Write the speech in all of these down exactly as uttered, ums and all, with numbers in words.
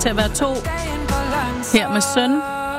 til at være to. Her med Søn.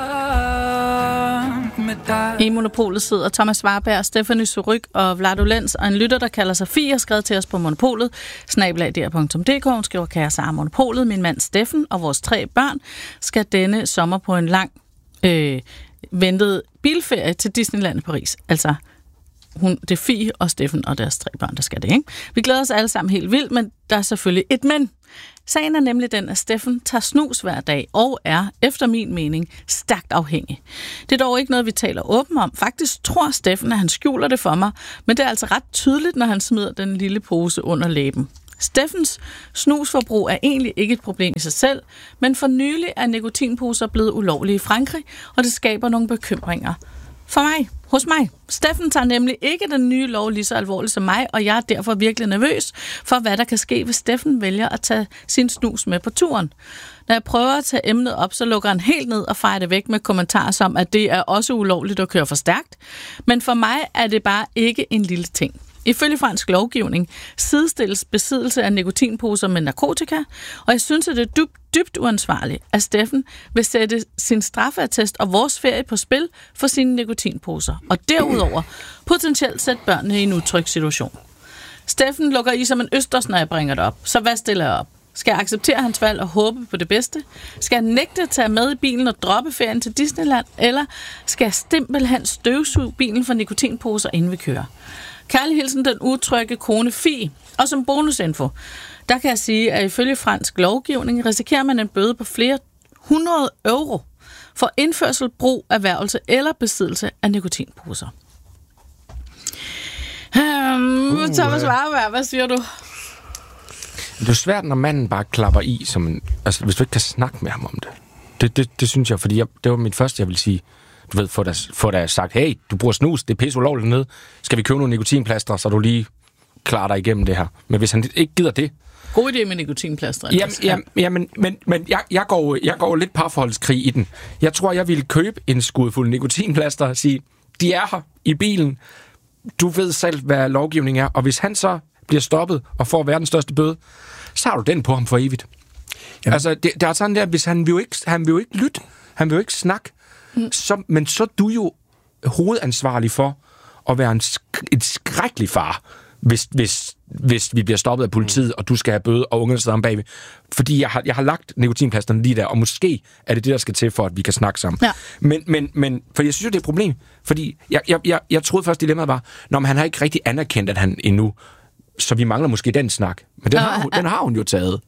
I Monopolet sidder Thomas Warberg, Stephanie Surryk og Vlado Lenz, og en lytter, der kalder sig Fie, har skrevet til os på Monopolet, snabel-a d r punktum d k. Hun skriver, kære Sara Monopolet, min mand Steffen og vores tre børn skal denne sommer på en lang øh, ventet bilferie til Disneyland i Paris. Altså, hun, det er Fie og Steffen og deres tre børn, der skal det, ikke? Vi glæder os alle sammen helt vildt, men der er selvfølgelig et men. Sagen er nemlig den, at Steffen tager snus hver dag og er, efter min mening, stærkt afhængig. Det er dog ikke noget, vi taler åbent om. Faktisk tror Steffen, at han skjuler det for mig, men det er altså ret tydeligt, når han smider den lille pose under læben. Steffens snusforbrug er egentlig ikke et problem i sig selv, men for nylig er nikotinposer blevet ulovlige i Frankrig, og det skaber nogle bekymringer. For mig, hos mig. Steffen tager nemlig ikke den nye lov lige så alvorligt som mig, og jeg er derfor virkelig nervøs for, hvad der kan ske, hvis Steffen vælger at tage sin snus med på turen. Når jeg prøver at tage emnet op, så lukker han helt ned og fejrer det væk med kommentarer som, at det er også ulovligt at køre for stærkt. Men for mig er det bare ikke en lille ting. Ifølge fransk lovgivning sidestilles besiddelse af nikotinposer med narkotika, og jeg synes, at det er dybt, dybt uansvarligt, at Steffen vil sætte sin straffeattest og vores ferie på spil for sine nikotinposer, og derudover potentielt sætte børnene i en utryg situation. Steffen lukker i som en østers, når jeg bringer det op, så hvad stiller jeg op? Skal jeg acceptere hans valg og håbe på det bedste? Skal jeg nægte at tage med i bilen og droppe ferien til Disneyland? Eller skal jeg simpelthen støvsuge bilen for nikotinposer, inden vi kører? Kærlig hilsen, den utrygge kone Fie. Og som bonusinfo, der kan jeg sige, at ifølge fransk lovgivning risikerer man en bøde på flere hundrede euro for indførsel, brug, erhvervelse eller besiddelse af nikotinposer. Um, uh, Thomas Warberg, hvad siger du? Det er svært, når manden bare klapper i, som en, altså hvis du ikke kan snakke med ham om det. Det, det, det synes jeg, fordi jeg, det var mit første, jeg ville sige. Du ved, få der, få der sagt, hey, du bruger snus, det er pisse ulovligt ned. Skal vi købe nogle nikotinplaster, så du lige klarer dig igennem det her. Men hvis han ikke gider det... God idé med nikotinplaster. Jamen, jamen, jamen, men, men jeg, jeg, går, jeg går lidt parforholdskrig i den. Jeg tror, jeg ville købe en skudfuld nikotinplaster og sige, de er her i bilen. Du ved selv, hvad lovgivningen er. Og hvis han så bliver stoppet og får verdens største bøde, så har du den på ham for evigt. Jamen. Altså, det, der er sådan der, hvis han vil jo ikke, han vil jo ikke lytte, han vil jo ikke snakke, mm. så, men så er du jo hovedansvarlig for at være en, sk- en skrækkelig far, hvis, hvis, hvis vi bliver stoppet af politiet, og du skal have bøde, og ungerne sidder om bagved. Fordi jeg har, jeg har lagt nikotinplasterne lige der, og måske er det det, der skal til, for at vi kan snakke sammen. Ja. Men, men, men for jeg synes jo, det er et problem. Fordi jeg, jeg, jeg, jeg troede først, dilemmaet var, når han har ikke rigtig anerkendt, at han endnu, så vi mangler måske den snak. Men den, ja, har, hun, den har hun jo taget.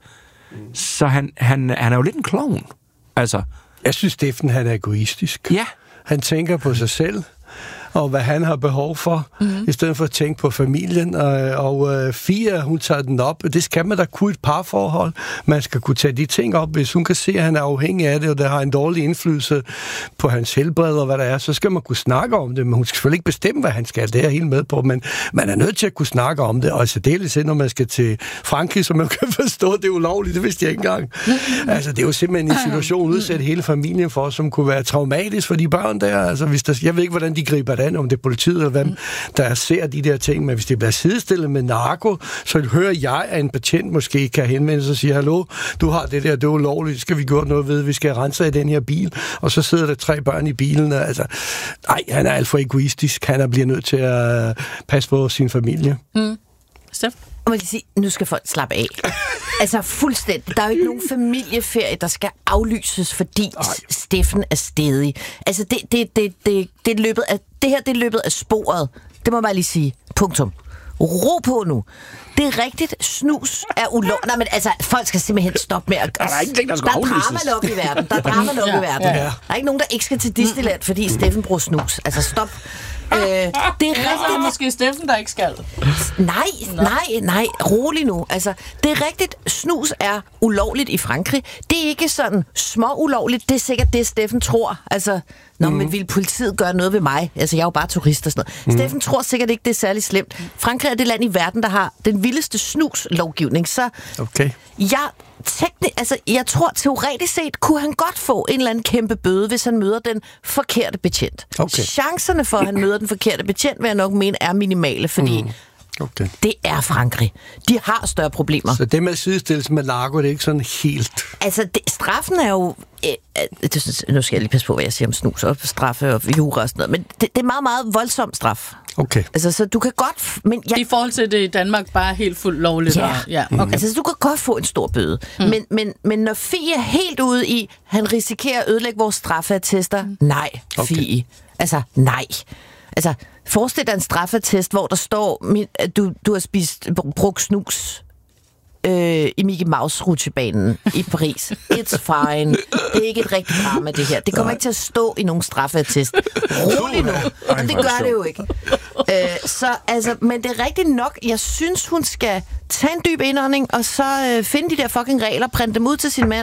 Så han, han, han er jo lidt en klovn. Altså. Jeg synes, Steffen, han er egoistisk. Ja. Han tænker på sig selv, og hvad han har behov for, mm-hmm. i stedet for at tænke på familien. Og, og Fie, hun tager den op. Det skal man da kunne et parforhold. Man skal kunne tage de ting op. Hvis hun kan se, at han er afhængig af det, og der har en dårlig indflydelse på hans helbred og hvad der er, så skal man kunne snakke om det. Men hun skal selvfølgelig ikke bestemme, hvad han skal. Det er jeg helt med på. Men man er nødt til at kunne snakke om det. Og så deles når man skal til Frankrig, så man kan forstå, at det er ulovligt. Det vidste jeg ikke engang. Altså, det er jo simpelthen en situation, udsætte hele familien for, som kunne være traumatisk for de børn der. Altså, hvis der, jeg ved ikke, hvordan de griber det an, om det er politiet eller hvem, der ser de der ting, men hvis det bliver sidestillet med narko, så hører jeg, at en patient måske kan henvende sig og sige, hallo, du har det der, det er ulovligt, skal vi gøre noget ved, vi skal rense i den her bil, og så sidder der tre børn i bilen, altså, nej, han er alt for egoistisk, han bliver nødt til at passe på sin familie. Mm. Steff? Og man kan sige, nu skal folk slappe af. Altså fuldstændig. Der er jo ikke nogen familieferie, der skal aflyses, fordi Ej. Steffen er stedig. Altså det, det, det, det, det, er løbet af, det her det er løbet af sporet. Det må man bare lige sige. Punktum. Ro på nu. Det er rigtigt. Snus er ulovligt. Nej, men altså, folk skal simpelthen stoppe med at... Der er ingenting, der skal aflyses. Der er drama nok i verden. Der er drama nok i verden. Ja, ja. Der er ikke nogen, der ikke skal til Disneyland, fordi Steffen bruger snus. Altså, stop. Øh, det er rigtigt. Er måske Steffen, der ikke skal. Nej, nej, nej. Rolig nu. Altså, det er rigtigt. Snus er ulovligt i Frankrig. Det er ikke sådan små ulovligt. Det er sikkert det, Steffen tror. Altså, nå, mm. men vil politiet gøre noget ved mig? Altså, jeg er jo bare turist og sådan noget. Mm. Steffen tror sikkert ikke, det er særlig slemt. Frankrig er det land i verden, der har den vildeste snuslovgivning. Så okay. jeg, tekni- altså, jeg tror, teoretisk set, kunne han godt få en eller anden kæmpe bøde, hvis han møder den forkerte betjent. Okay. Chancerne for, at han møder den forkerte betjent, vil jeg nok mene, er minimale, fordi... Mm. Okay. Det er Frankrig. De har større problemer. Så det med sidestilles med narko, det er ikke sådan helt... Altså, det, straffen er jo... Øh, det, nu skal jeg lige passe på, hvad jeg siger om snus og straffe og jura og sådan noget, men det, det er meget, meget voldsom straf. Okay. Altså, så du kan godt... Men jeg, I forhold til det i Danmark bare helt fuldt lovligt. Ja. ja okay. Mm. Altså, så du kan godt få en stor bøde. Mm. Men, men, men når Fie er helt ude i, han risikerer at ødelægge vores straffeattester, mm. nej, Okay. Fie. Altså, nej. Altså, forestil dig en straffeattest, hvor der står, at du, du har spist brugt snus øh, i Mickey Mouse-rutsjebanen i Paris. It's fine. Det er ikke et rigtigt drama, det her. Det kommer Nej. ikke til at stå i nogen straffeattest. Rolig nu. Men det gør det jo ikke. Øh, så, altså, men det er rigtigt nok. Jeg synes, hun skal tage en dyb indånding, og så øh, finde de der fucking regler, printe dem ud til sin mand,